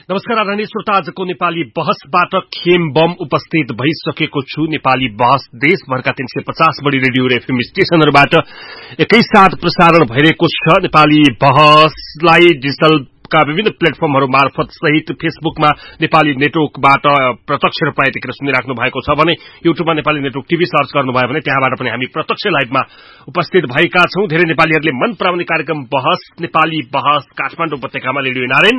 नमस्कार आदरणीय श्रोता, आजको नेपाली बहसबाट खेम बम उपस्थित भइसकेको छु। नेपाली बहस देशभरका 350 बढी रेडियो र एफएम स्टेशनहरूबाट एकैसाथ प्रसारण भइरहेको छ। नेपाली बहसलाई डिजिटल का विभिन्न प्लेटफर्महरू मार्फत सहित फेसबुकमा नेपाली नेटवर्कबाट प्रत्यक्ष रूपमा यतिखेर सुनिराख्नु भएको छ भने युट्युबमा नेपाली नेटवर्क टिभी सर्च गर्नुभयो भने त्यहाँबाट पनि हामी प्रत्यक्ष लाइभमा उपस्थित भएका छौं। धेरै नेपालीहरूले मन पराउने कार्यक्रम बहस नेपाली बहस काठमाडौँ उपत्यकामा रेडियो नारायण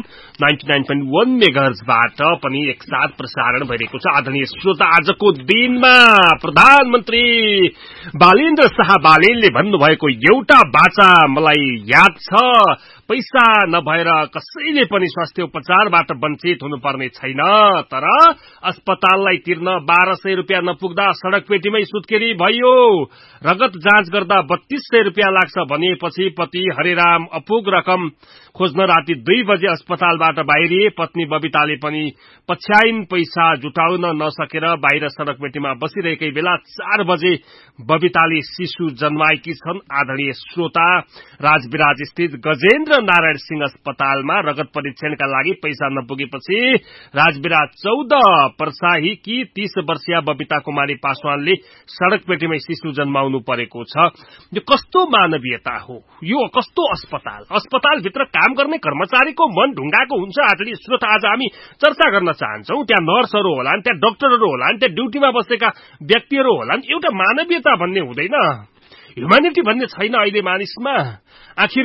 99.1 मेगाहर्जबाट पनि एकसाथ प्रसारण भइरहेको छ। आदरणीय श्रोता, आजको दिनमा प्रधानमन्त्री बालेन्द्र शाह बालेनले भन्नुभएको एउटा वाचा मलाई याद छ, पैसा नभएर कसैले पनि स्वास्थ्य उपचारबाट वञ्चित हुनुपर्ने छैन, तर अस्पताललाई तिर्न 1200 रुपियाँ नपुग्दा सड़क पेटीमै सुत्केरी भयो। रगत जाँच गर्दा 3200 रुपियाँ लाग्छ भनेपछि पति हरेराम अपुग रकम खोज्न राति 2 बजे अस्पतालबाट बाहिरिए। पत्नी बबिताले पनि पछ्याइन पैसा जुटाउन नसकेर बाहिर सड़क पेटीमा बसिरहेकै बेला 4 बजे बबिताले शिशु जन्माएकी छन्। आदरणीय श्रोता, राजविराज स्थित गजेन्द्र नारायण सिंह अस्पतालमा रगत परीक्षणका लागि पैसा नपुगेपछि राजविराज 14 पर्साहीकी 30 वर्षीय बबिता कुमारी पासवानले सड़क पेटीमै शिशु जन्माउनु परेको छ। यो कस्तो मानवीयता हो? यो कस्तो अस्पतालभित्र काम गर्ने कर्मचारीको मन ढुङ्गाको हुन्छ। आदरणीय श्रोता, आज हामी चर्चा गर्न चाहन्छौं। त्यहाँ नर्सहरू होलान्, त्यहाँ डाक्टरहरू होलान्, त्यहाँ ड्युटीमा बसेका व्यक्तिहरू होलान्। एउटा मानवीयता भन्ने हुँदैन, ह्युम्यानिटी भन्ने छैन अहिले मानिसमा। आखिर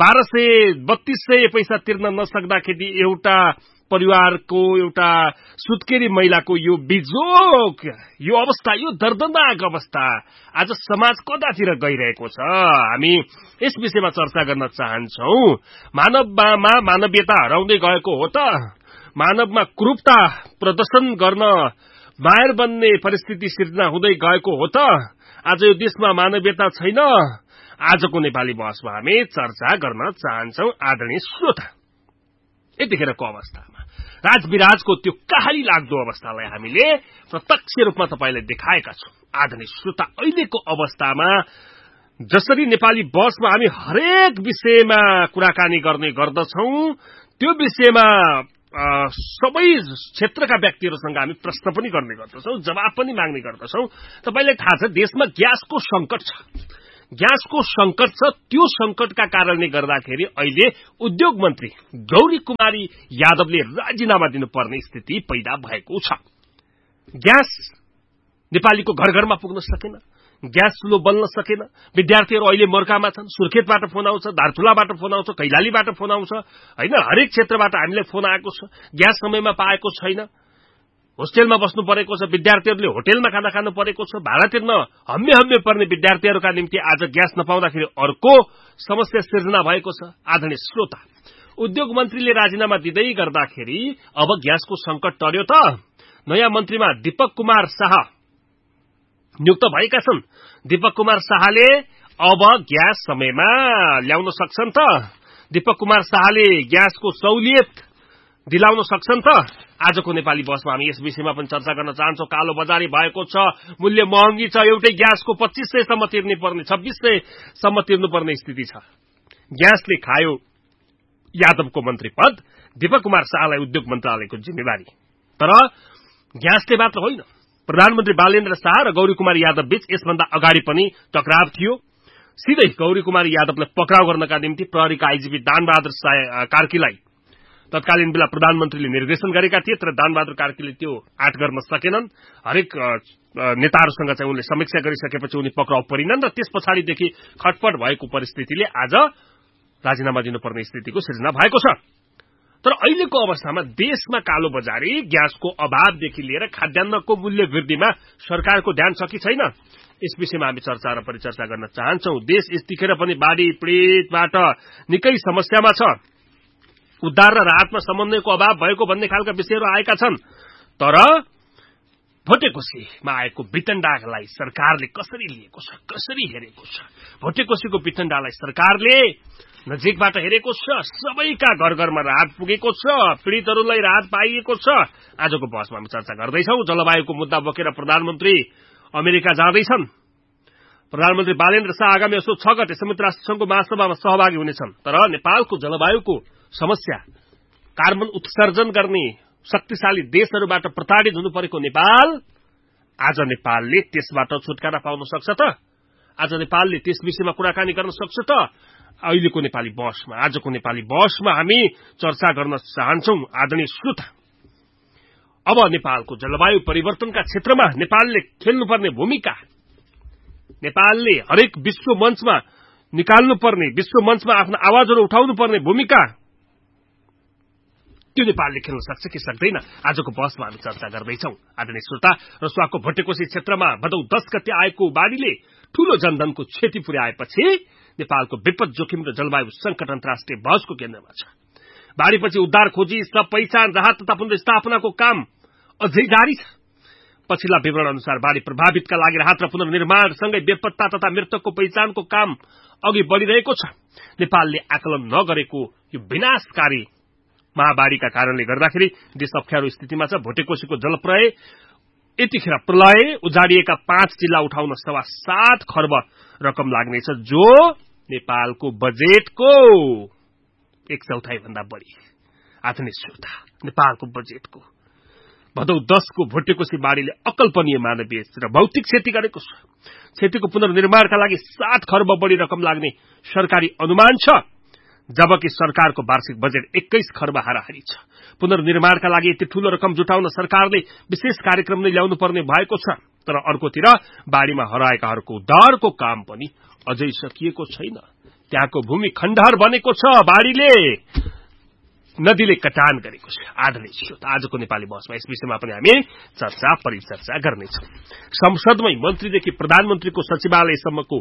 1200-3200 पैसा तिर्न नसक्दाखेरि एउटा परिवारको एउटा सुत्केरी महिलाको यो बिजोग, यो अवस्था, यो दर्दनाक अवस्था आज समाज कतातिर गइरहेको छ, हामी यस विषयमा चर्चा गर्न चाहन्छौं। मानवमा मानवीयता हराउँदै गएको हो त? मानवमा क्रूरता प्रदर्शन गर्न मायर बन्ने परिस्थिति सिर्जना हुँदै गएको हो त? आज यो देशमा मानवीयता छैन? आजको नेपाली बहसमा हामी चर्चा गर्न चाहन्छौं। आदरणीय श्रोता, यतिखेरको अवस्थामा राजविराजको त्यो कहाली लाग्दो अवस्थालाई हामीले प्रत्यक्ष रूपमा तपाईलाई देखाएका छौं। आदरणीय श्रोता, अहिलेको अवस्थामा जसरी नेपाली बहसमा हामी हरेक विषयमा कुराकानी गर्ने गर्दछौं, त्यो विषयमा सबै क्षेत्रका व्यक्तिहरूसँग हामी प्रश्न पनि गर्ने गर्दछौं, जवाब पनि माग्ने गर्दछौं। तपाईलाई थाहा छ देशमा ग्यासको संकट छ, त्यो संकटका कारणले गर्दाखेरि अहिले उद्योग मन्त्री गौरी कुमारी यादवले राजीनामा दिनुपर्ने स्थिति पैदा भएको छ। ग्यास नेपालीको घर घरमा पुग्न सकेन, ग्यास चुलो बल्न सकेन। विद्यार्थीहरू अहिले मोर्चामा छन्। सुर्खेतबाट फोन आउँछ, दार्चुलाबाट फोन आउँछ, कैलालीबाट फोन आउँछ, हैन, हरेक क्षेत्रबाट हामीलाई फोन आएको छ। ग्यास समयमा पाएको छैन, होस्टेलमा बस्नु परेको छ, विद्यार्थीहरूले होटेलमा खाना खानु परेको छ, भाडा तिर्न हम्मे पर्ने विद्यार्थीहरूका निम्ति आज ग्यास नपाउँदाखेरि अर्को समस्या सिर्जना भएको छ। आदरणीय श्रोता, उद्योग मन्त्रीले राजीनामा दिँदै गर्दाखेरि अब ग्यासको संकट टर्यो त? नयाँ मन्त्रीमा दीपक कुमार शाह नियुक्त भएका छन्। दीपक कुमार शाहले अब ग्यास समयमा ल्याउन सक्छन् त? दीपक कुमार शाहले ग्यासको सहुलियत दिलाउन सक्छन् त? आजको नेपाली बसमा हामी यस विषयमा पनि चर्चा गर्न चाहन्छौं। कालो बजारी भएको छ, मूल्य महँगी छ, एउटै ग्यासको 2500 सम्म तिर्ने पर्ने, 2600 सम्म तिर्नुपर्ने स्थिति छ। ग्यासले खायो यादवको मन्त्री पद, दीपक कुमार शाहलाई उद्योग मन्त्रालयको जिम्मेवारी। तर ग्यासले मात्र होइन, प्रधानमन्त्री बालेन्द्र शाह र गौरी कुमारी यादव बीच यसभन्दा अगाडि पनि टकराव थियो। सिधै गौरी कुमारी यादवलाई पक्राउ गर्नका निम्ति प्रहरीका आइजिपी दानबहादुर कार्कीलाई तत्कालीन बेला प्रधानमन्त्रीले निर्देशन गरेका थिए, तर दानबहादुर कार्कीले त्यो आँट गर्न सकेनन्। हरेक नेताहरूसँग चाहिँ उनले समीक्षा गरिसकेपछि उनी पक्राउ परिनन् र त्यस पछाडिदेखि खटपट भएको परिस्थितिले आज राजीनामा दिनुपर्ने स्थितिको सिर्जना भएको छ। तर अहिलेको अवस्थामा देशमा कालो बजारी, ग्यासको अभावदेखि लिएर खाद्यान्नको मूल्य वृद्धिमा सरकारको ध्यान छ कि छैन, यस विषयमा हामी चर्चा र परिचर्चा गर्न चाहन्छौं। देश यतिखेर पनि बाढी पीडितबाट निकै समस्यामा छ। उद्धार र राहतमा समन्वयको अभाव भएको भन्ने खालका विषयहरू आएका छन्। तर भोटेकोशीमा आएको वितण्डालाई सरकारले कसरी लिएको छ, कसरी हेरेको छ? भोटेकोशीको वितण्डालाई सरकारले नजिकबाट हेरेको छ। सबैका घर घरमा राहत पुगेको छ, पीडितहरूलाई राहत पाइएको छ। आजको बहसमा हामी चर्चा गर्दैछौं। जलवायुको मुद्दा बोकेर प्रधानमन्त्री अमेरिका जाँदैछन्। प्रधानमन्त्री बालेन्द्र शाह आगामी असोज 6 गते संयुक्त राष्ट्र संघको महासभामा सहभागी हुनेछन्। तर नेपालको जलवायुको समस्या कार्बन उत्सर्जन गर्ने शक्तिशाली देशहरूबाट प्रताडित हुनु परेको नेपाल आज नेपालले त्यसबाट छुटकारा पाउन सक्छ त? आज नेपालले त्यस विषयमा कुराकानी गर्न सक्छ त? अहिलेको नेपाली बहसमा, आजको नेपाली बहसमा हामी चर्चा गर्न चाहन्छौं। आदरणीय श्रोता, अब नेपालको जलवायु परिवर्तनका क्षेत्रमा नेपालले खेल्नुपर्ने भूमिका, नेपालले हरेक विश्व मञ्चमा निकाल्नुपर्ने, विश्व मञ्चमा आफ्नो आवाजहरू उठाउनुपर्ने भूमिका, त्यो नेपालले खेल्न सक्छ कि सक्दैन? आजको बहसमा हामी चर्चा गर्दैछौं। आदरणीय श्रोता, रसुवाको भट्टेकोशी क्षेत्रमा भदौ 10 गते आएको बाढीले ठूलो जनधनको क्षति पुर्याएपछि नेपालको विपद जोखिम र जलवायु संकट अन्तर्राष्ट्रिय बहसको केन्द्रमा छ। बाढीपछि उद्धार खोजी, सब पहिचान, राहत तथा पुनर्स्थापनाको काम अझै जारी छ। पछिल्ला विवरण अनुसार बाढी प्रभावितका लागि राहत र पुनर्निर्माणसँगै बेपत्ता तथा मृतकको पहिचानको काम अघि बढ़िरहेको छ। नेपालले आकलन नगरेको यो विनाशकारी महाबाढीका कारणले गर्दाखेरि देश अप्ठ्यारो स्थितिमा छ। भोटेकोशीको जलप्रलय यतिखेर प्रलय उजाडिएका 5 जिल्ला उठाउन 7.25 खर्ब रकम लाग्नेछ, जो नेपालको बजेटको 1/4 भन्दा बढ़ी। आधुनिक श्रोता, नेपालको बजेटको भदौ 10 को भोटेकोशी बाढीले अकल्पनीय मानवीय र भौतिक क्षति गरेको छ। क्षतिको पुनर्निर्माणका लागि 7 खर्ब बढ़ी रकम लाग्ने सरकारी अनुमान छ, जबकि सरकारको वार्षिक बजेट 21 खर्ब हाराहारी छ। पुनर्निर्माणका लागि यति ठूलो रकम जुटाउन सरकारले विशेष कार्यक्रम नै ल्याउनु पर्ने भएको छ। तर अर्कोतिर बाढीमा हराएकाहरूको उद्धारको काम पनि अझै सकिएको छैन। त्यहाँको भूमि खण्डहर बनेको छ, बाढीले नदीले कटान गरेको छ। आदरणीय श्रोता, आजको नेपाली बहसमा यस विषयमा पनि हामी चर्चा परिचर्चा गर्नेछौं। संसदमै मन्त्रीदेखि प्रधानमन्त्रीको सचिवालयसम्मको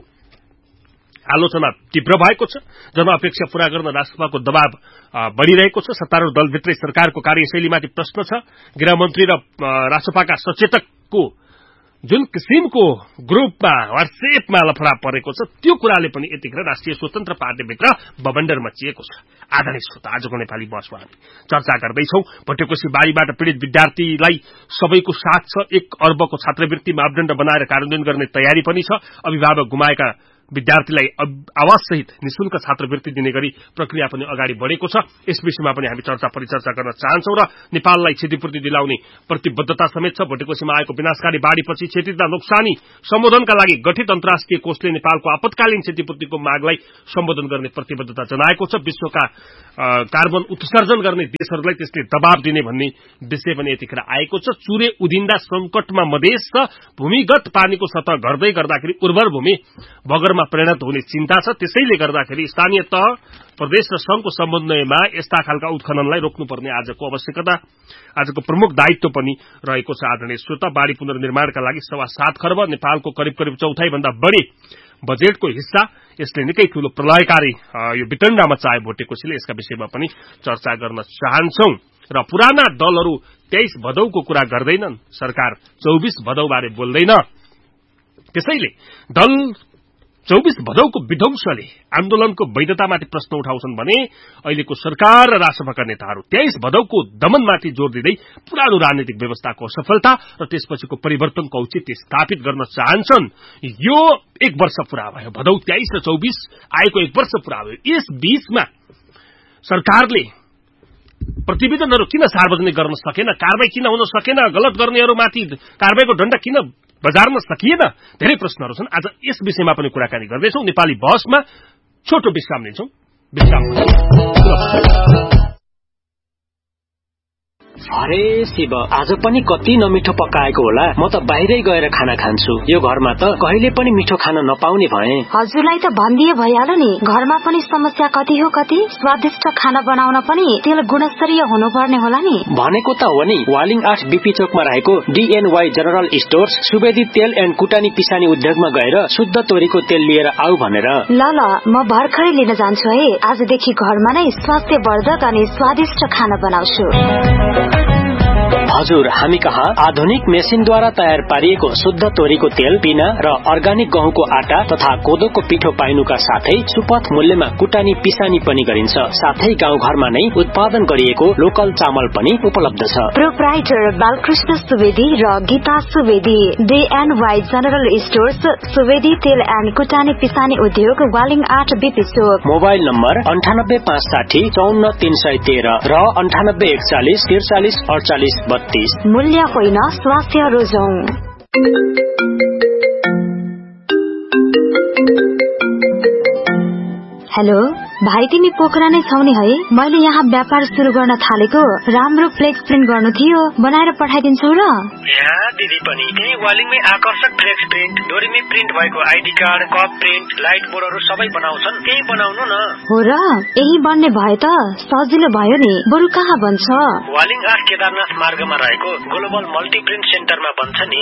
आलोचना तीव्र भएको छ। जनअपेक्षा पूरा गर्न राष्ट्रसभाको दबाव बढ़िरहेको छ। सत्तारूढ़ दलभित्रै सरकारको कार्यशैलीमाथि प्रश्न छ। गृहमन्त्री र राष्ट्रसभाका सचेतकको जुन किसिमको ग्रुपमा व्हाट्सएपमा लफडा परेको छ, त्यो कुराले पनि यतिखेर राष्ट्रिय स्वतन्त्र पार्टीभित्र बबन्डर मचिएको छ। आदरणीय श्रोता, आजको नेपाली बहसमा हामी चर्चा गर्दैछौं। भोटेकोशी बाढीबाट पीड़ित विद्यार्थीलाई सबैको साथ छ। 1 अर्बको छात्रवृत्ति मापदण्ड बनाएर कार्यान्वयन गर्ने तयारी पनि छ। अभिभावक गुमाएका विद्यार्थीलाई आवाससहित निशुल्क छात्रवृत्ति दिने गरी प्रक्रिया पनि अगाडि बढ़ेको छ। यस विषयमा पनि हामी चर्चा परिचर्चा गर्न चाहन्छौं र नेपाललाई क्षतिपूर्ति दिलाउने प्रतिबद्धता समेत छ। भोटेकोशीमा आएको विनाशकारी बाढीपछि क्षति तथा नोक्सानी सम्बोधनका लागि गठित अन्तर्राष्ट्रिय कोषले नेपालको आपतकालीन क्षतिपूर्तिको मागलाई सम्बोधन गर्ने प्रतिबद्धता जनाएको छ। विश्वका कार्बन उत्सर्जन गर्ने देशहरूलाई त्यसले दबाव दिने भन्ने विषय पनि यतिखेर आएको छ। चुरे उदिन्दा संकटमा मधेस छ। भूमिगत पानीको सतह घट्दै गर्दाखेरि उर्वर भूमि बगरमा परिणत हुने चिन्ता छ। त्यसैले गर्दाखेरि स्थानीय तह, प्रदेश र संघको समन्वयमा यस्ता खालका उत्खननलाई रोक्नुपर्ने आजको आवश्यकता, आजको प्रमुख दायित्व पनि रहेको छ। आदरणीय श्रोता, बाढी पुनर्निर्माणका लागि 7.25 खर्ब, नेपालको करिब 1/4 भन्दा बढ़ी बजेटको हिस्सा, यसले निकै ठूलो प्रलयकारी यो वितण्डा मचाए भोटेकोशीले। यसका विषयमा पनि चर्चा गर्न चाहन्छौं। र पुराना दलहरू 23 भदौको कुरा गर्दैनन्, सरकार 24 भदौबारे बोल्दैन। त्यसैले दल 24 भदौको विध्वंसले आन्दोलनको वैधतामाथि प्रश्न उठाउँछन् भने अहिलेको सरकार र राष्ट्रसभाका नेताहरू 23 भदौको दमनमाथि जोड़ दिँदै पुरानो राजनीतिक व्यवस्थाको असफलता र त्यसपछिको परिवर्तनको औचित्य स्थापित गर्न चाहन्छन्। यो 1 वर्ष पूरा भयो, भदौ 23 र 24 आएको 1 वर्ष पूरा भयो। यस बीचमा सरकारले प्रतिवेदनहरू किन सार्वजनिक गर्न सकेन, कारबाही किन हुन सकेन, गलत गर्नेहरूमाथि कारबाहीको डण्ड किन बजार्न सकिएन, धेरै प्रश्नहरू छन्। आज यस विषयमा पनि कुराकानी गर्दैछौं। नेपाली बहसमा छोटो विश्राम लिन्छौं। अरे शिव, आज पनि कति नमिठो पकाएको होला। म त बाहिरै गएर खाना खान्छु। यो घरमा त कहिले पनि मिठो खान नपाउने भए। हजुरलाई त भनिदिए भइहाल्यो नि, घरमा पनि समस्या कति हो कति। स्वादिष्ट खाना बनाउन पनि तेल गुणस्तरीय हुनुपर्ने होला नि। भनेको त हो नि। वालिङ 8 बीपी चोकमा रहेको DNY जनरल स्टोर्स सुवेदी तेल एन्ड कुटानी पिसानी उद्योगमा गएर शुद्ध तोरीको तेल लिएर आऊ भनेर। ल म भर्खरै लिन जान्छु है। आजदेखि घरमा नै स्वास्थ्यवर्धक अनि स्वादिष्ट खाना बनाउँछु। हजुर, हामी कहाँ आधुनिक मेसिनद्वारा तयार पारिएको शुद्ध तोरीको तेल, पिना र अर्गानिक गहुँको आटा तथा कोदोको पिठो पाइनुका साथै सुपथ मूल्यमा कुटानी पिसानी पनि गरिन्छ। साथै गाउँघरमा नै उत्पादन गरिएको लोकल चामल पनि उपलब्ध छ। प्रोप्राइटर बालकृष्ण सुवेदी र Gita Subedi, DNY general stores, Subedi तेल एन्ड कुटानी पिसानी उद्योग, वालिङ 8 BP चोक। मोबाइल नम्बर 9856 54313 र 9841 43 48 32। मूल्य होइन, स्वास्थ्य रोजौं। हेलो भाइ, तिमी पोखरा नै छौ नि है? मैले यहाँ व्यापार सुरु गर्न थालेको राम्रो फ्लेक्स प्रिन्ट गर्नु थियो, बनाएर पठाइदिन्छौ र? यहाँ दिदी पनि त्यही वालिङमै आकर्षक फ्लेक्स प्रिन्ट, डोरीमै प्रिन्ट भएको ID card, cup print, light बोर्डहरू सबै बनाउँछन्। त्यही बनाउनु न। हो र? यही बन्ने भए त सजिलो भयो नि। बरु कहाँ बन्छ? वालिङ 8 केदारनाथ मार्गमा रहेको ग्लोबल मल्टी प्रिन्ट सेन्टरमा बन्छ नि।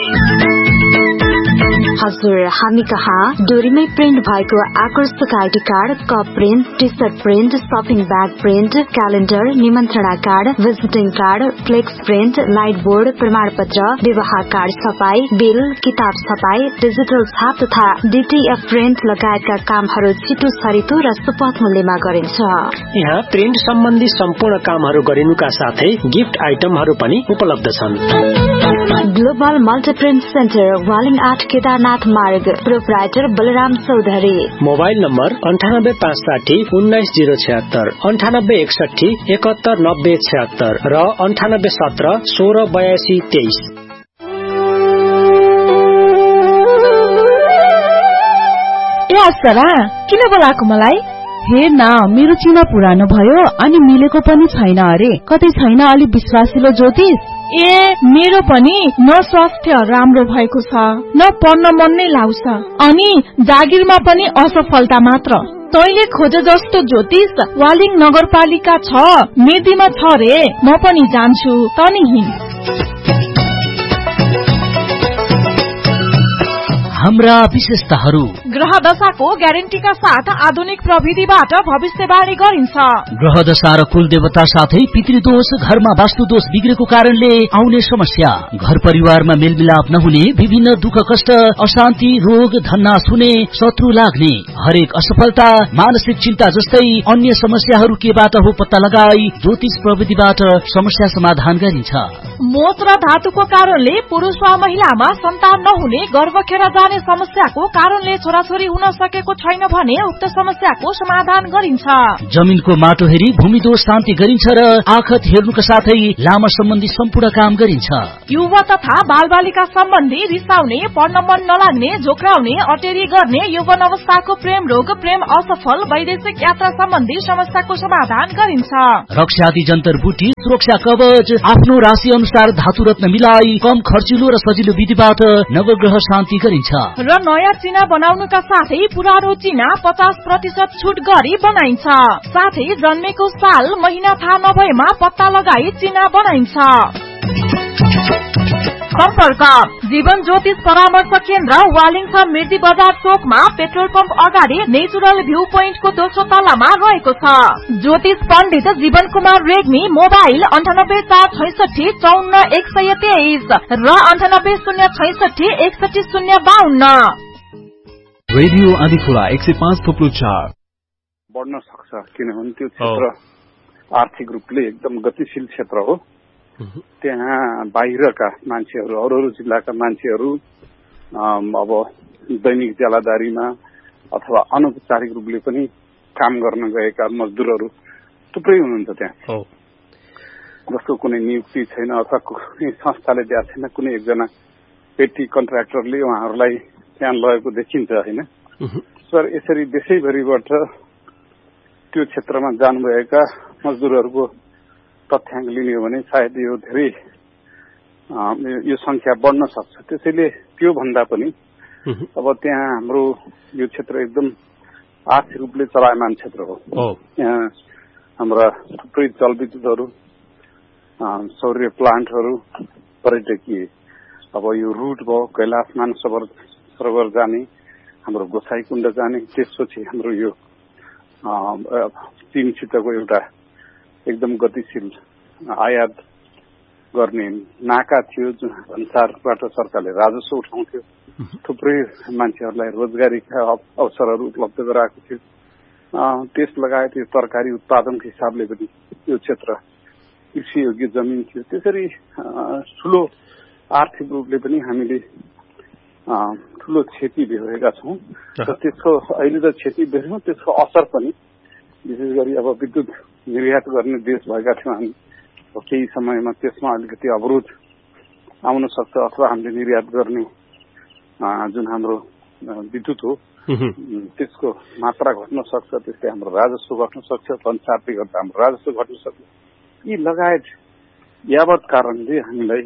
हजुर, हामी कहाँ डोरीमै प्रिन्ट भएको आकर्षक ID card, cup print, T short print, shopping bag print, calendar, निमन्त्रणा card, visiting card, flex print, light board, प्रमाणपत्र, विवाह कार्ड छपाई, बिल, किताब छपाई, डिजिटल छाप तथा DTF प्रिन्ट लगायतका कामहरू छिटो छरितो र सुपथ मूल्यमा गरिन्छ। यहाँ प्रिन्ट सम्बन्धी सम्पूर्ण कामहरू गरिनुका साथै गिफ्ट आइटमहरू पनि उपलब्ध छन्। ग्लोबल मल्टीप्रिन्ट सेन्टर, वालिङ 8 केदारनाथ मार्ग, proprietor Balram Chaudhary. Mobile number 9856 19 076, 9861 71 90 76 र 9817 16 82 23। ए अप्सरा, किन बोलाएको मलाई? हेर न, मेरो चिना पुरानो भयो अनि मिलेको पनि छैन अरे। कतै छैन अलि विश्वासिलो ज्योतिष? ए मेरो पनि न स्वास्थ्य राम्रो भएको छ, न पढ्न मन नै लाउँछ, अनि जागिरमा पनि असफलता मात्र। तैले खोजे जस्तो ज्योतिष वालिङ नगरपालिका 6 मेदीमा छ रे। म पनि जान्छु, तनी हिँड। हाम्रा विशेषताहरू: ग्रह दशाको ग्यारेन्टीका साथ आधुनिक प्रविधिबाट भविष्यवाणी गरिन्छ। ग्रह दशा र कुल देवता साथै पितृदोष, घरमा वास्तुदोष बिग्रेको कारणले आउने समस्या, घर परिवारमा मेलमिलाप नहुने, विभिन्न दुःख कष्ट, अशान्ति, रोग, धन्नास हुने, शत्रु लाग्ने, हरेक असफलता, मानसिक चिन्ता जस्तै अन्य समस्याहरू केबाट हो पत्ता लगाई ज्योतिष प्रविधिबाट समस्या समाधान गरिन्छ। मोच र धातुको कारणले पुरुष वा महिलामा सन्तान नहुने, गर्भ खेर जाने समस्याको कारणले छोराछोरी हुन सकेको छैन भने उक्त समस्याको समाधान गरिन्छ। जमिनको माटो हेरी भूमिदोष शान्ति गरिन्छ र आखत हेर्नुका साथै लामा सम्बन्धी सम्पूर्ण काम गरिन्छ। युवा तथा बालबालिका सम्बन्धी रिसाउने, पढ्न मन नलाग्ने, झोक्राउने, अटेरी गर्ने, यौवन अवस्थाको प्रेम रोग, प्रेम असफल, वैदेशिक यात्रा सम्बन्धी समस्याको समाधान गरिन्छ। रक्षादि जन्तर बुटी, सुरक्षा कवच, आफ्नो राशि अनुसार धातु रत्न मिलाई कम खर्चिलो र सजिलो विधिबाट नवग्रह शान्ति गरिन्छ। र नयाँ चिना बनाउनुका साथै पुरानो चिना 50% छुट गरी बनाइन्छ। साथै जन्मेको साल महिना थाहा नभएमा पत्ता लगाई चिना बनाइन्छ। सम्पर्क: जीवन ज्योतिष परामर्श केन्द्र, वालिङ 6 मिर्दी बजार चोकमा, पेट्रोल पम्प अगाडि नेचुरल भ्यू पोइन्टको दोस्रो तल्लामा रहेको छ। ज्योतिष पण्डित जीवन कुमार रेग्मी। मोबाइल 9846 54 123 र 9806 61052। रेडियो आदिखोला 105.4 बढ्न सक्छ, किनभने त्यो क्षेत्र आर्थिक रूपले एकदम गतिशील क्षेत्र हो। त्यहाँ बाहिरका मान्छेहरू, अरू जिल्लाका मान्छेहरू अब दैनिक ज्यालादारीमा अथवा अनौपचारिक रूपले पनि काम गर्न गएका मजदुरहरू थुप्रै हुनुहुन्छ त्यहाँ, जसको कुनै नियुक्ति छैन अथवा कुनै संस्थाले दिएको छैन। कुनै एकजना पेटी कन्ट्र्याक्टरले उहाँहरूलाई त्यहाँ लगेको देखिन्छ होइन। सर, यसरी देशैभरिबाट त्यो क्षेत्रमा जानुभएका मजदुरहरूको तथ्याङ्क लिने हो भने सायद यो धेरै यो संख्या बढ्न सक्छ। त्यसैले त्यो भन्दा पनि अब त्यहाँ हाम्रो यो क्षेत्र एकदम आर्थिक रूपले चलायमान क्षेत्र हो। यहाँ हाम्रा थुप्रै जलविद्युतहरू, सौर्य प्लान्टहरू, पर्यटकीय अब यो रुट भयो कैलाश मानसरोवर जाने, हाम्रो गोसाईकुण्ड जाने, त्यसपछि हाम्रो यो चीनसितको एउटा एकदम गतिशील आयात गर्ने नाका थियो, जुन अनुसारबाट सरकारले राजस्व उठाउँथ्यो। थुप्रै मान्छेहरूलाई रोजगारीका अवसरहरू उपलब्ध गराएको थियो। त्यस लगायत यो तरकारी उत्पादनको हिसाबले पनि यो क्षेत्र कृषियोग्य जमिन थियो। त्यसरी ठूलो आर्थिक रूपले पनि हामीले ठूलो क्षति बेहोरेका छौँ र त्यसको अहिले त क्षति बेहोर्यौँ, त्यसको असर पनि विशेष गरी अब विद्युत निर्यात गर्ने देश भएका थियौँ हामी। केही समयमा त्यसमा अलिकति अवरोध आउन सक्छ अथवा हामीले निर्यात गर्ने जुन हाम्रो विद्युत हो त्यसको मात्रा घट्न सक्छ, त्यसले हाम्रो राजस्व घट्न सक्छ, भन्सारले गर्दा हाम्रो राजस्व घट्न सक्छ। यी लगायत यावत कारणले हामीलाई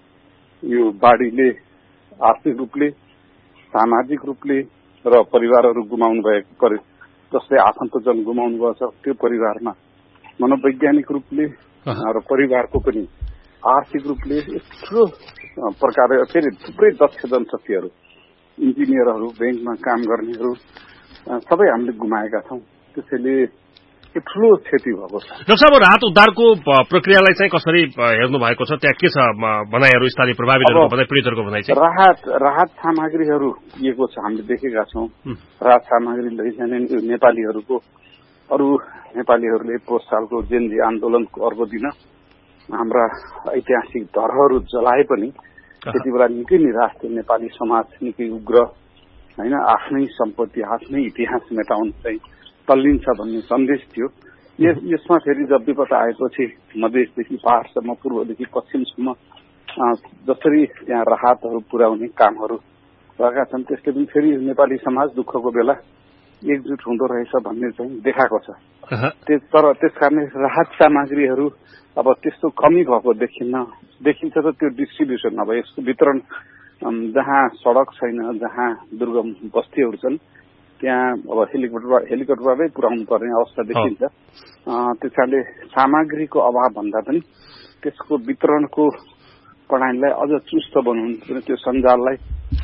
यो बाढीले आर्थिक रूपले, सामाजिक रूपले र परिवारहरू गुमाउनु भएको जसले आफन्तजन गुमाउनु भएको छ त्यो परिवारमा मनोवैज्ञानिक रूपले र परिवारको पनि आर्थिक रूपले यत्रो प्रकारले फेरि थुप्रै दक्ष जनशक्तिहरू, इन्जिनियरहरू, ब्याङ्कमा काम गर्नेहरू सबै हामीले गुमाएका छौँ। त्यसैले ठूलो क्षति भएको छ। डाक्टर साहब, राहत उद्धारको प्रक्रियालाई चाहिँ कसरी हेर्नु भएको छ? त्यहाँ के छ भनाइहरू, स्थानीय प्रभावितहरूको भनाइ, पीडितहरूको भनाइ चाहिँ? राहत सामग्रीहरू दिएको छ, हामीले देखेका छौँ। राहत सामग्री लैजाने नेपालीहरूको, अरू नेपालीहरूले पोहोर सालको जेनजी आन्दोलनको अर्को दिन हाम्रा ऐतिहासिक धरोहरहरू जलाए पनि त्यति बेला निकै निराश थियो नेपाली समाज, निकै उग्र होइन, आफ्नै सम्पत्ति आफ्नै इतिहास मेटाउन चाहिँ तल्लिन्छ भन्ने सन्देश थियो। यसमा फेरि जब विपद आएपछि मधेसदेखि पहाडसम्म, पूर्वदेखि पश्चिमसम्म जसरी त्यहाँ राहतहरू पुर्याउने कामहरू भएका छन्, त्यसले पनि फेरि नेपाली समाज दुःखको बेला एकजुट हुँदो रहेछ भन्ने चाहिँ देखाएको छ। तर त्यसकारणले राहत सामग्रीहरू अब त्यस्तो कमी भएको देखिन्छ त त्यो डिस्ट्रिब्युसन, अब यसको वितरण जहाँ सडक छैन, जहाँ दुर्गम बस्तीहरू छन् त्यहाँ अब हेलिकप्टरबाटै पुर्याउनु पर्ने अवस्था देखिन्छ। त्यस कारणले सामग्रीको अभाव भन्दा पनि त्यसको वितरणको प्रणालीलाई अझ चुस्त बनाउनु पर्ने, त्यो सञ्जाललाई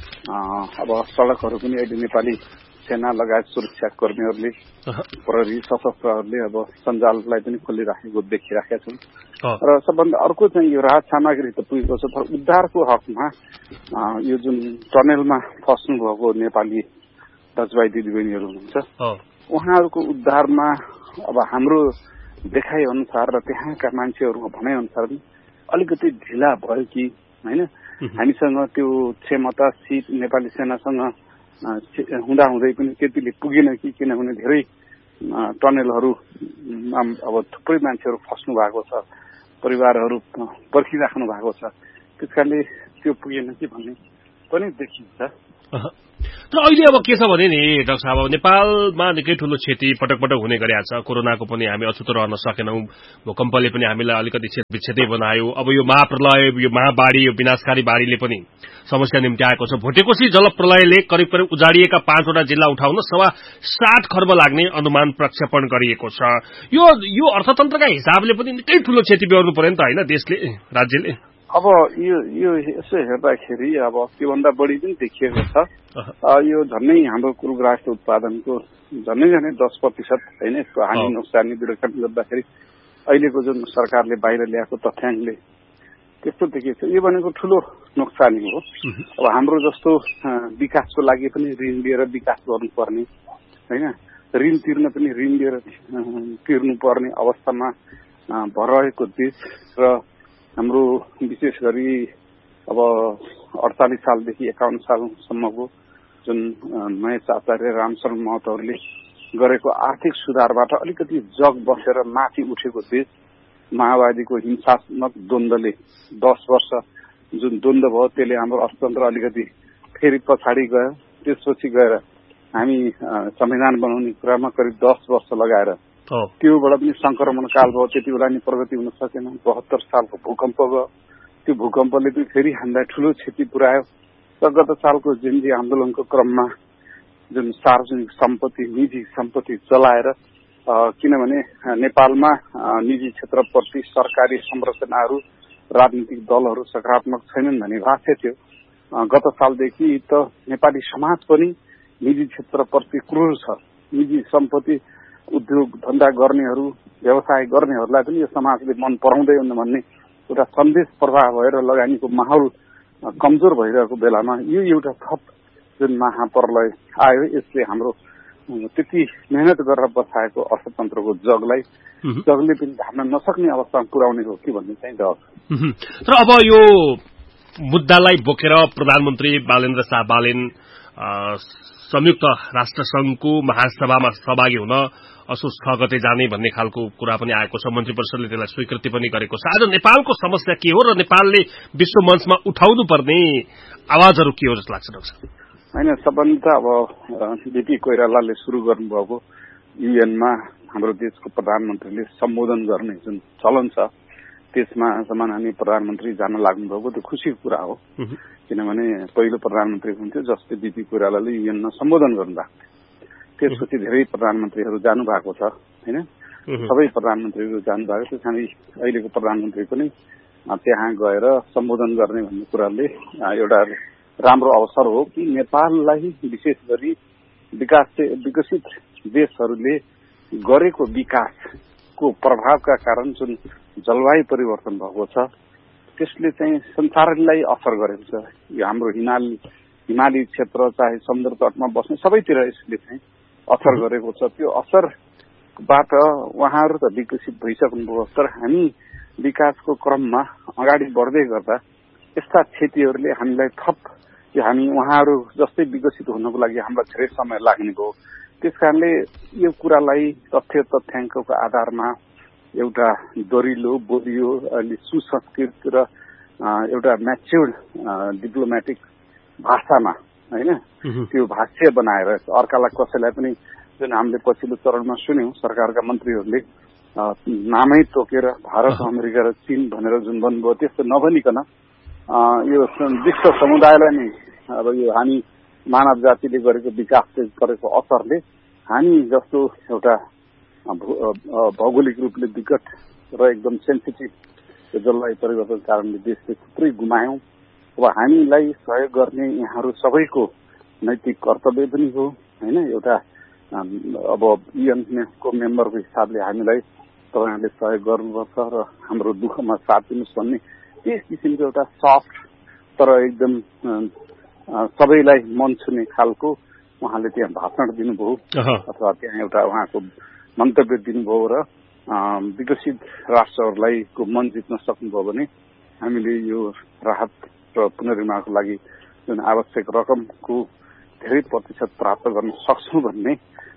अब सडकहरू पनि अहिले नेपाली सेना लगायत सुरक्षा कर्मीहरूले, प्रहरी, सशस्त्रहरूले अब सञ्जाललाई पनि खोलिराखेको देखिराखेका छौँ। र सबभन्दा अर्को चाहिँ यो राहत सामग्री त पुगेको छ, तर उद्धारको हकमा यो जुन टनेलमा फस्नु भएको नेपाली दाजुभाइ दिदीबहिनीहरू हुनुहुन्छ, उहाँहरूको उद्धारमा अब हाम्रो देखाइ अनुसार र त्यहाँका मान्छेहरूको भनाइ अनुसार अलिकति ढिला भयो कि होइन, हामीसँग त्यो क्षमता सिप नेपाली सेनासँग हुँदाहुँदै पनि त्यतिले पुगेन कि, किनभने धेरै टनेलहरू अब थुप्रै मान्छेहरू फस्नु भएको छ, परिवारहरू पर्खिराख्नु भएको छ, त्यस कारणले त्यो पुगेन कि भन्ने पनि देखिन्छ। तर अहिले अब के छ भने नि डाक्टर साहब, नेपालमा निकै ठूलो क्षति पटक पटक हुने गरेको छ। कोरोनाको पनि हामी अछुतो रहन सकेनौं, भूकम्पले पनि हामीलाई अलिकति क्षति बनायो। अब यो महाप्रलय, यो महाबाढ़ी, यो विनाशकारी बाढ़ीले पनि समस्या निम्त्याएको छ। भोटेकोशी जलप्रलयले करिब करिब उजाडिएका 5 वटा जिल्ला उठाउन 60 खर्ब लाग्ने अनुमान प्रक्षेपण गरिएको छ। यो अर्थतन्त्रका हिसाबले पनि निकै ठूलो क्षति बेहोर्नु पर्यो नि त होइन देशले, राज्यले? अब यो यसो हेर्दाखेरि अब त्योभन्दा बढी पनि देखिएको छ। यो झन्नै हाम्रो कुल राष्ट्र उत्पादनको झन्नै 10% होइन यसको हानि नोक्सानी विवेचना गर्दाखेरि अहिलेको जुन सरकारले बाहिर ल्याएको तथ्याङ्कले त्यस्तो देखिएको छ। यो भनेको ठूलो नोक्सानी हो। अब हाम्रो जस्तो विकासको लागि पनि ऋण लिएर विकास गर्नुपर्ने होइन, ऋण तिर्न पनि ऋण लिएर तिर्नुपर्ने अवस्थामा भइरहेको देश र हाम्रो विशेष गरी अब 48 सालदेखि 51 सालसम्मको जुन महेश आचार्य, रामशरण महतोहरूले गरेको आर्थिक सुधारबाट अलिकति जग बसेर माथि उठेको देश, माओवादीको हिंसात्मक द्वन्द्वले 10 वर्ष जुन द्वन्द्व भयो त्यसले हाम्रो अर्थतन्त्र अलिकति फेरि पछाडि गयो। त्यसपछि गएर हामी संविधान बनाउने कुरामा करिब 10 वर्ष लगाएर त्योबाट पनि संक्रमण काल भयो, त्यति बेला नि प्रगति हुन सकेन। 72 सालको भूकम्प गयो, त्यो भूकम्पले पनि फेरि हामीलाई ठूलो क्षति पुर्यायो। र गत सालको जेनजी आन्दोलनको क्रममा जुन सार्वजनिक सम्पत्ति, निजी सम्पत्ति चलाएर, किनभने नेपालमा निजी क्षेत्रप्रति सरकारी संरचनाहरू, राजनीतिक दलहरू सकारात्मक छैनन् भन्ने भाष्य थियो। गत सालदेखि त नेपाली समाज पनि निजी क्षेत्रप्रति क्रूर छ। निजी सम्पत्ति, उद्योग धन्दा गर्नेहरू, व्यवसाय गर्नेहरूलाई पनि यो समाजले मन पराउँदैन भन्ने एउटा सन्देश प्रवाह भएर लगानीको माहौल कमजोर भइरहेको बेलामा यो एउटा थप जुन महाप्रलय आयो यसले हाम्रो त्यति मेहनत गरेर बसाएको अर्थतन्त्रको जगले पनि धान्न नसक्ने अवस्थामा पुर्याउने हो कि भन्ने चाहिँ डर छ। तर अब यो मुद्दालाई बोकेर प्रधानमन्त्री बालेन्द्र शाह बालेन संयुक्त राष्ट्र संघको महासभामा सहभागी हुन असोज 6 गते जाने भन्ने खालको कुरा पनि आएको छ। मन्त्री परिषदले त्यसलाई स्वीकृति पनि गरेको छ। आज नेपालको समस्या के हो र नेपालले विश्व मञ्चमा उठाउनु पर्ने आवाजहरू के हो जस्तो लाग्छ डाक्टर? होइन, सबभन्दा अब बीपी कोइरालाले सुरु गर्नुभएको युएनमा हाम्रो देशको प्रधानमन्त्रीले सम्बोधन गर्ने जुन चलन छ त्यसमा सम्माननीय प्रधानमन्त्री जान लाग्नुभएको त्यो खुसीको कुरा हो। किनभने पहिलो प्रधानमन्त्री हुन्थ्यो जसले बीपी कोइरालाले युएनमा सम्बोधन गर्नुभएको थियो। त्यसपछि धेरै प्रधानमन्त्रीहरू जानु भएको छ हैन, सबै प्रधानमन्त्रीहरू जानु भएको थियो। हामी अहिलेको प्रधानमन्त्री पनि त्यहाँ गएर सम्बोधन गर्ने भन्ने कुराले एउटा राम्रो अवसर हो कि नेपाललाई विशेष गरी विकसित देशहरूले गरेको विकासको प्रभावका कारण जुन जलवायु परिवर्तन भएको छ त्यसले चाहिँ संसारलाई असर गरेको छ। यो हाम्रो हिमाली क्षेत्र चाहे समुद्र तटमा बस्ने सबैतिर यसले चाहिँ असर गरेको छ। त्यो असरबाट उहाँहरू त विकसित भइसक्नुभयो, तर हामी विकासको क्रममा अगाडि बढ्दै गर्दा यस्ता क्षतिहरूले हामीलाई थप हामी उहाँहरू जस्तै विकसित हुनको लागि हामीलाई धेरै समय लाग्ने भयो। त्यसकारणले यो कुरालाई तथ्याङ्कको आधारमा एउटा दरिलो बोलियो अलि सुसंस्कृत र एउटा म्याच्योर्ड डिप्लोमेटिक भाषामा हैन त्यो भाष्य बनाएर अर्कालाई कसैलाई पनि जुन हामीले पछिल्लो चरणमा सुन्यौं सरकारका मन्त्रीहरूले नामै तोकेर भारत अमेरिका र चीन भनेर जुन भन्नुभयो त्यस्तो नभनिकन यो विश्व समुदायलाई नै अब यो हामी मानव जातिले गरेको विकासले गरेको असरले हामी जस्तो एउटा भौगोलिक रूपले विकट र एकदम सेन्सिटिभ जलवायु परिवर्तन कारणले देशले थुप्रै गुमायौं। अब हामीलाई सहयोग गर्ने यहाँहरू सबैको नैतिक कर्तव्य पनि हो हैन। एउटा अब युएनको मेम्बरको हिसाबले हामीलाई तपाईहरुले सहयोग गर्नुपर्छ र हाम्रो दुःखमा साथ दिनुहोस् भन्ने त्यस किसिमको एउटा सफ्ट तर एकदम सबैलाई मन छुने खालको उहाँले त्यहाँ भाषण दिनुभयो अथवा त्यहाँ एउटा उहाँको मन्तव्य दिनुभयो र विकसित राष्ट्रहरूलाई को मन जित्न सक्नुभयो भने हामीले यो राहत र पुनर्निर्माणको लागि जुन आवश्यक रकमको धेरै प्रतिशत प्राप्त गर्न सक्छौं भन्ने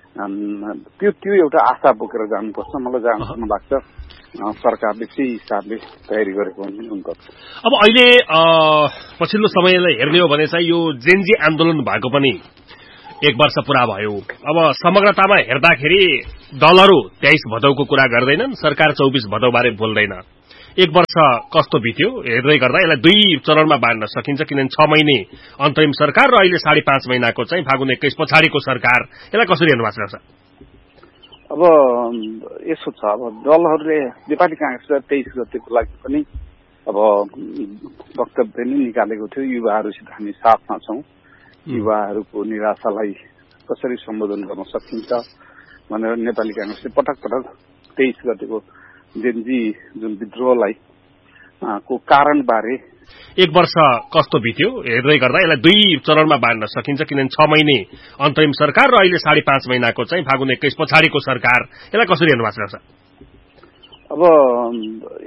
त्यो एउटा आशा बोकेर जानुपर्छ। मलाई जहाँसम्म लाग्छ सरकारले त्यही हिसाबले तयारी गरेको हुन्छ। अब अहिले पछिल्लो समयलाई हेर्ने हो भने चाहिँ यो जेनजी आन्दोलन भएको पनि 1 वर्ष पूरा भयो। अब समग्रतामा हेर्दाखेरि दलहरू 23 भदौको कुरा गर्दैनन्, सरकार 24 भदौ बारे बोल्दैन। 1 वर्ष कस्तो बित्यो हेर्दै गर्दा यसलाई 2 चरणमा बाँड्न सकिन्छ, किनभने 6 महिने अन्तरिम सरकार र अहिले 5.5 महिनाको चाहिँ फागुन 21 पछाडिको सरकार। यसलाई कसरी हेर्नु भएको छ? अब यसो छ, अब दलहरूले नेपाली कांग्रेसले 23 गतेको लागि पनि अब वक्तव्य नै निकालेको थियो, युवाहरूसित हामी साथमा छौं, युवाहरूको निराशालाई कसरी सम्बोधन गर्न सकिन्छ भनेर नेपाली कांग्रेसले पटक पटक 23 गतेको जेनजी जुन विद्रोहलाई को कारण बारे 1 वर्ष कस्तो बित्यो हेर्दै गर्दा यसलाई 2 चरणमा बाँड्न सकिन्छ, किनभने 6 महिने अन्तरिम सरकार र अहिले 5.5 महिनाको चाहिँ फागुन 21 पछाडिको सरकार। यसलाई कसरी हेर्नु भएको छ? अब